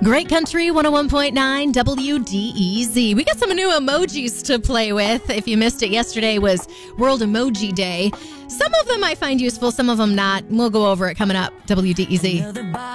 Great Country 101.9 WDEZ. We got some new emojis to play with. If you missed it, yesterday was World Emoji Day. Some of them I find useful, some of them not. We'll go over it coming up. WDEZ.